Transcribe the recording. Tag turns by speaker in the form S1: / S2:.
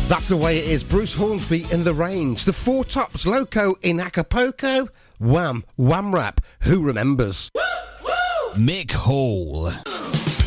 S1: That's the way it is. Bruce Hornsby in The Range. The Four Tops, Loco in Acapulco. Wham, Wham Rap. Who remembers?
S2: Mick Hall.